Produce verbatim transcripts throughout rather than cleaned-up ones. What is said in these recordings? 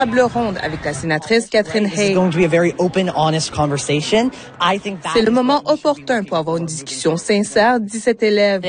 Table ronde avec la sénatrice Katherine Hay. C'est le moment opportun pour avoir une discussion sincère, dit cet élève.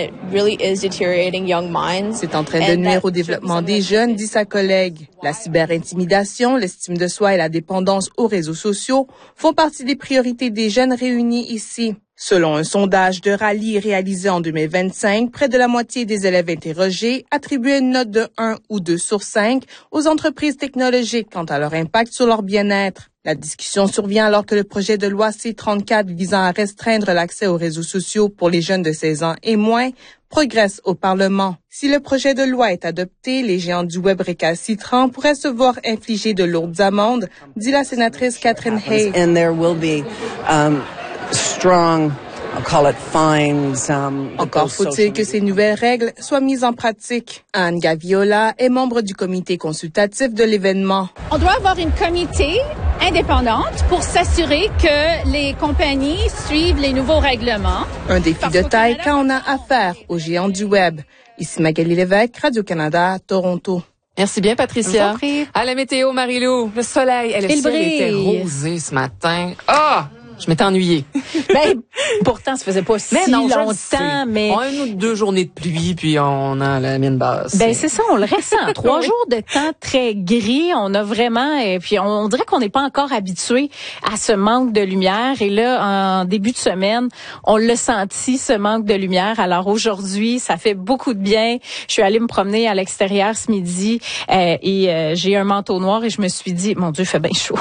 C'est en train de nuire au développement des jeunes, dit sa collègue. La cyberintimidation, l'estime de soi et la dépendance aux réseaux sociaux font partie des priorités des jeunes réunis ici. Selon un sondage de Rallye réalisé en deux mille vingt-cinq, près de la moitié des élèves interrogés attribuaient une note de un ou deux sur cinq aux entreprises technologiques quant à leur impact sur leur bien-être. La discussion survient alors que le projet de loi C trente-quatre visant à restreindre l'accès aux réseaux sociaux pour les jeunes de seize ans et moins progresse au Parlement. Si le projet de loi est adopté, les géants du web récalcitrants pourraient se voir infliger de lourdes amendes, dit la sénatrice Katherine Hay. And there will be, um, strong, I'll call it fines, um, Encore faut-il que ces nouvelles règles soient mises en pratique. Anne Gaviola est membre du comité consultatif de l'événement. On doit avoir une comité indépendante pour s'assurer que les compagnies suivent les nouveaux règlements. Un défi de taille quand on a affaire aux géants du web. Ici Magali Lévesque, Radio-Canada, Toronto. Merci bien, Patricia. À la météo, Marie-Lou. Le soleil, elle, le Il ciel brille. était rosé ce matin. Ah! Je m'étais ennuyée. Ben, pourtant, ça faisait pas si mais non, longtemps, mais... On a une ou deux journées de pluie, puis on a la mine basse. Ben, c'est ça, on le ressent. Trois oui. jours de temps très gris. On a vraiment, et puis on dirait qu'on n'est pas encore habitué à ce manque de lumière. Et là, en début de semaine, on l'a senti, ce manque de lumière. Alors aujourd'hui, ça fait beaucoup de bien. Je suis allée me promener à l'extérieur ce midi, euh, et euh, j'ai un manteau noir et je me suis dit, mon Dieu, il fait bien chaud.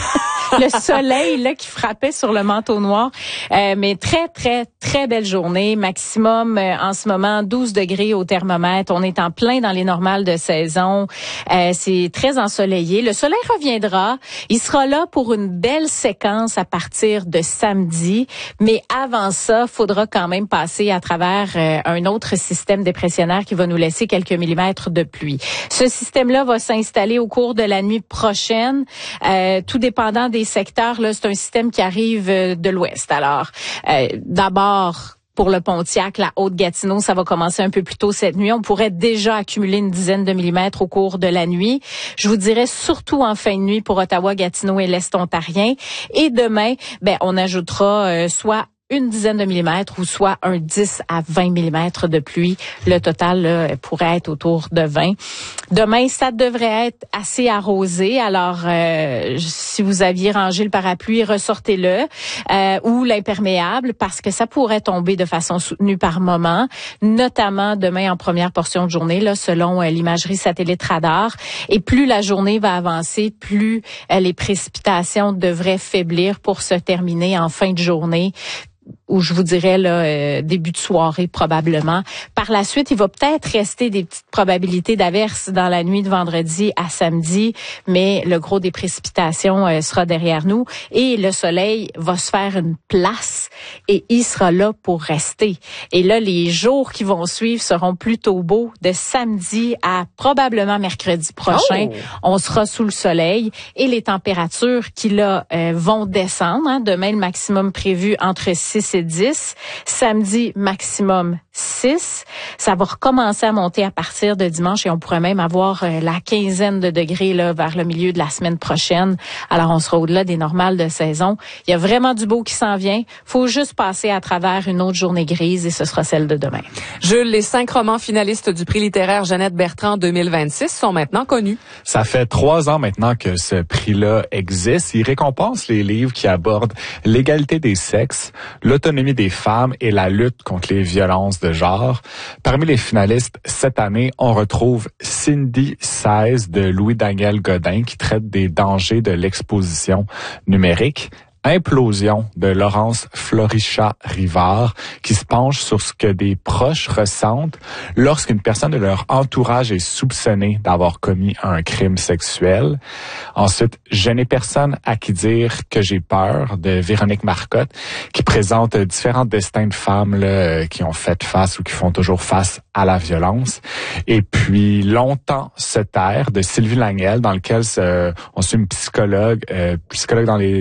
Le soleil là qui frappait sur le manteau noir, euh, mais très très très belle journée, maximum euh, en ce moment douze degrés au thermomètre. On est en plein dans les normales de saison. Euh, c'est très ensoleillé. Le soleil reviendra. Il sera là pour une belle séquence à partir de samedi, mais avant ça, faudra quand même passer à travers euh, un autre système dépressionnaire qui va nous laisser quelques millimètres de pluie. Ce système-là va s'installer au cours de la nuit prochaine, euh, tout dépendant des secteurs. Là, c'est un système qui arrive de l'ouest. Alors, euh, d'abord, pour le Pontiac, la Haute-Gatineau, ça va commencer un peu plus tôt cette nuit. On pourrait déjà accumuler une dizaine de millimètres au cours de la nuit. Je vous dirais surtout en fin de nuit pour Ottawa, Gatineau et l'Est ontarien. Et demain, ben, on ajoutera euh, soit une dizaine de millimètres ou soit un dix à vingt millimètres de pluie. Le total là, pourrait être autour de vingt. Demain, ça devrait être assez arrosé. Alors, euh, si vous aviez rangé le parapluie, ressortez-le euh, ou l'imperméable parce que ça pourrait tomber de façon soutenue par moment, notamment demain en première portion de journée, là, selon euh, l'imagerie satellite radar. Et plus la journée va avancer, plus euh, les précipitations devraient faiblir pour se terminer en fin de journée, où je vous dirais là euh, début de soirée probablement. Par la suite, il va peut-être rester des petites probabilités d'averses dans la nuit de vendredi à samedi, mais le gros des précipitations euh, sera derrière nous et le soleil va se faire une place et il sera là pour rester. Et là, les jours qui vont suivre seront plutôt beaux. De samedi à probablement mercredi prochain, oh. on sera sous le soleil et les températures qui là euh, vont descendre. Hein. Demain, le maximum prévu entre six et dix. Samedi, maximum six. Ça va recommencer à monter à partir de dimanche et on pourrait même avoir euh, la quinzaine de degrés là vers le milieu de la semaine prochaine. Alors, on sera au-delà des normales de saison. Il y a vraiment du beau qui s'en vient. Faut juste passer à travers une autre journée grise et ce sera celle de demain. Jules, les cinq romans finalistes du prix littéraire Jeannette Bertrand deux mille vingt-six sont maintenant connus. Ça fait trois ans maintenant que ce prix-là existe. Il récompense les livres qui abordent l'égalité des sexes, l'autonomie des femmes et la lutte contre les violences de genre. Parmi les finalistes, cette année, on retrouve Cindy seize de Louis-Daniel Godin qui traite des dangers de l'exposition numérique. Implosion de Laurence Florichat-Rivard qui se penche sur ce que des proches ressentent lorsqu'une personne de leur entourage est soupçonnée d'avoir commis un crime sexuel. Ensuite, Je n'ai personne à qui dire que j'ai peur de Véronique Marcotte qui présente différents destins de femmes là, qui ont fait face ou qui font toujours face à la violence. Et puis Longtemps se taire de Sylvie Laniel dans lequel euh, on suit une psychologue, euh, psychologue dans les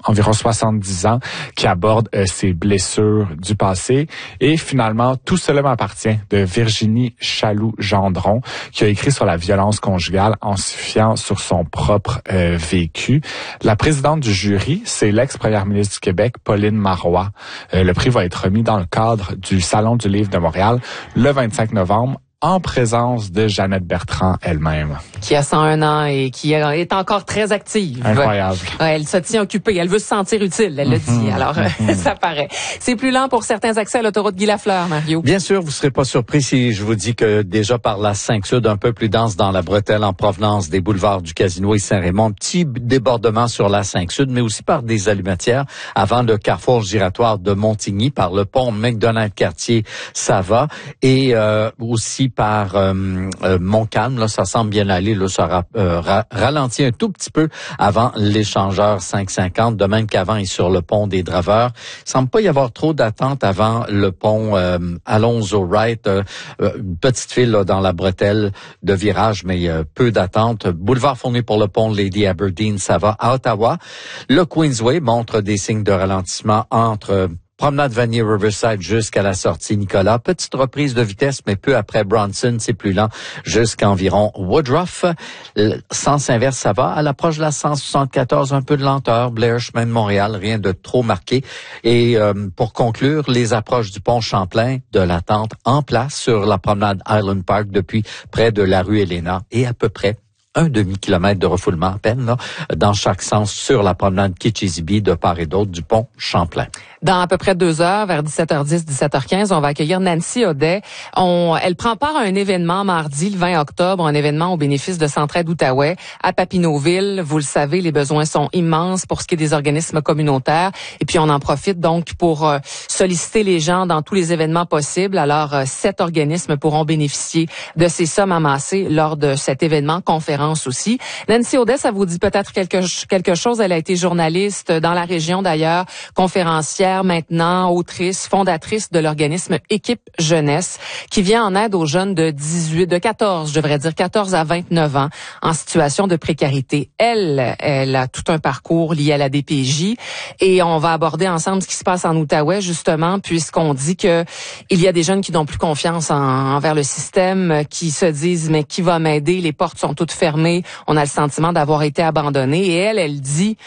environ soixante-dix ans, qui aborde euh, ses blessures du passé. Et finalement, Tout cela m'appartient de Virginie Chaloux-Gendron, qui a écrit sur la violence conjugale en se fiant sur son propre euh, vécu. La présidente du jury, c'est l'ex-première ministre du Québec, Pauline Marois. Euh, le prix va être remis dans le cadre du Salon du livre de Montréal le vingt-cinq novembre, en présence de Jeannette Bertrand elle-même. Qui a cent un ans et qui est encore très active. Incroyable. Ouais, elle se tient occupée. Elle veut se sentir utile, elle le Mm-hmm. dit. Alors, mm-hmm. ça paraît. C'est plus lent pour certains accès à l'autoroute Guy Lafleur, Mario. Bien sûr, vous serez pas surpris si je vous dis que déjà par la cinq Sud, un peu plus dense dans la bretelle en provenance des boulevards du Casino et Saint-Raymond, petit débordement sur la cinq Sud, mais aussi par des allumatières avant le carrefour giratoire de Montigny, par le pont McDonald-Cartier, ça va, et euh, aussi par euh, euh, Montcalm, là, ça semble bien aller, là, ça ra, euh, ra, ralentit un tout petit peu avant l'échangeur cinq cinquante, de même qu'avant et sur le pont des Draveurs. Il semble pas y avoir trop d'attente avant le pont euh, Alonzo-Wright, euh, une petite file là, dans la bretelle de virage, mais euh, peu d'attente. Boulevard Fournier pour le pont Lady Aberdeen, ça va. À Ottawa, le Queensway montre des signes de ralentissement entre euh, Promenade Vanier Riverside jusqu'à la sortie Nicolas. Petite reprise de vitesse, mais peu après Bronson, c'est plus lent jusqu'à environ Woodruff. Le sens inverse, ça va. À l'approche de la cent soixante-quatorze, un peu de lenteur. Blair, chemin de Montréal, rien de trop marqué. Et euh, pour conclure, les approches du pont Champlain, de l'attente en place sur la promenade Island Park depuis près de la rue Helena et à peu près un demi-kilomètre de refoulement à peine, là, dans chaque sens sur la promenade Kitchizibee de part et d'autre du pont Champlain. Dans à peu près deux heures, vers dix-sept heures dix, dix-sept heures quinze, on va accueillir Nancy Audet. On, elle prend part à un événement mardi, le vingt octobre, un événement au bénéfice de Centraide Outaouais à Papineauville. Vous le savez, les besoins sont immenses pour ce qui est des organismes communautaires. Et puis, on en profite donc pour euh, solliciter les gens dans tous les événements possibles. Alors, euh, sept organismes pourront bénéficier de ces sommes amassées lors de cet événement conférence aussi. Nancy Audet, ça vous dit peut-être quelque, quelque chose. Elle a été journaliste dans la région d'ailleurs, conférencière maintenant, autrice, fondatrice de l'organisme Équipe Jeunesse, qui vient en aide aux jeunes de dix-huit, de quatorze, je devrais dire quatorze à vingt-neuf ans, en situation de précarité. Elle, elle a tout un parcours lié à la D P J et on va aborder ensemble ce qui se passe en Outaouais justement, puisqu'on dit que il y a des jeunes qui n'ont plus confiance en, envers le système, qui se disent mais qui va m'aider, les portes sont toutes fermées. On a le sentiment d'avoir été abandonné. Et elle, elle dit,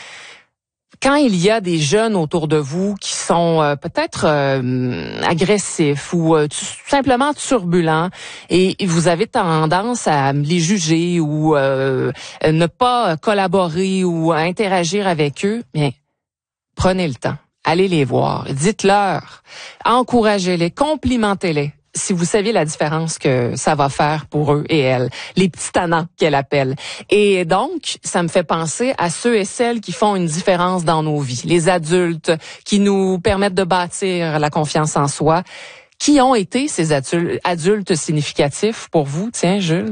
quand il y a des jeunes autour de vous qui sont euh, peut-être euh, agressifs ou euh, tout simplement turbulents et vous avez tendance à les juger ou euh, ne pas collaborer ou interagir avec eux, bien, prenez le temps. Allez les voir. Dites-leur. Encouragez-les. Complimentez-les. Si vous saviez la différence que ça va faire pour eux et elles, les petits tannants qu'elle appelle. Et donc, ça me fait penser à ceux et celles qui font une différence dans nos vies, les adultes qui nous permettent de bâtir la confiance en soi. Qui ont été ces adultes, adultes significatifs pour vous? Tiens, Jules.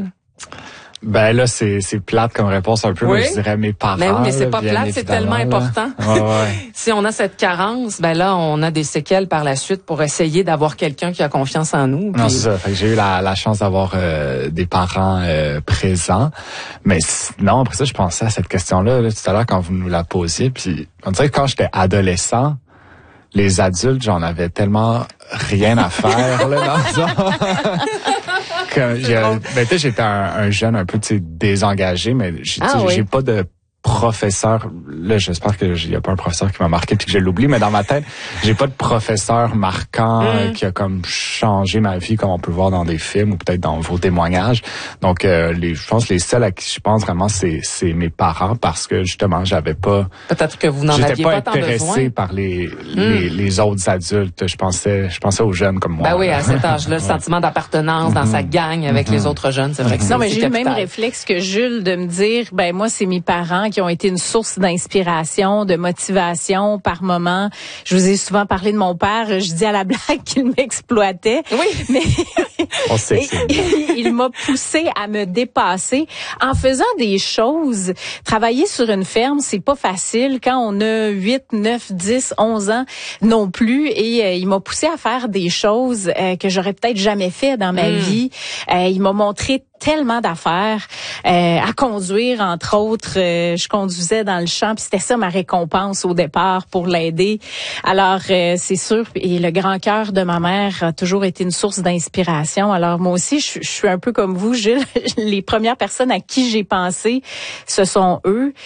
Ben là, c'est c'est plate comme réponse un peu, oui. mais je dirais mes parents. Mais oui, mais c'est là, pas plate, c'est tellement là. important. Ouais, ouais. Si on a cette carence, ben là, on a des séquelles par la suite pour essayer d'avoir quelqu'un qui a confiance en nous. Puis... Non, c'est ça. Fait que j'ai eu la, la chance d'avoir euh, des parents euh, présents. Mais non, après ça, je pensais à cette question-là là, tout à l'heure quand vous nous la posiez. Puis on dirait que quand j'étais adolescent, les adultes, j'en avais tellement rien à faire là dans ça. que j'ai, ben, tu sais, j'étais un, un jeune un peu désengagé, mais j'ai, ah, oui. j'ai pas de professeur. Là, j'espère que il y a pas un professeur qui m'a marqué puis que je l'oublie, mais dans ma tête, j'ai pas de professeur marquant mm. euh, qui a comme changé ma vie, comme on peut voir dans des films ou peut-être dans vos témoignages. Donc, euh, les, je pense les seuls à qui je pense vraiment, c'est, c'est mes parents parce que justement, j'avais pas. Peut-être que vous n'en aviez pas, pas tant besoin. J'étais pas intéressé par les, mm. les les autres adultes. Je pensais, je pensais aux jeunes comme moi. Ben oui, à cet âge-là, le ouais. sentiment d'appartenance dans mm-hmm. sa gang avec mm-hmm. les autres jeunes, c'est vrai que mm-hmm. c'est non, mais j'ai capital. le même réflexe que Jules de me dire, ben moi, c'est mes parents qui ont été une source d'inspiration, de motivation par moment. Je vous ai souvent parlé de mon père. Je dis à la blague qu'il m'exploitait. Oui. Mais on sait que il m'a poussé à me dépasser en faisant des choses. Travailler sur une ferme, c'est pas facile quand on a huit, neuf, dix, onze ans non plus. Et euh, il m'a poussé à faire des choses euh, que j'aurais peut-être jamais fait dans ma mmh. vie. Euh, il m'a montré tellement d'affaires euh, à conduire, entre autres. Euh, je conduisais dans le champ, puis c'était ça ma récompense au départ pour l'aider. Alors, euh, c'est sûr, et le grand cœur de ma mère a toujours été une source d'inspiration. Alors, moi aussi, je, je suis un peu comme vous, Gilles. Les premières personnes à qui j'ai pensé, ce sont eux.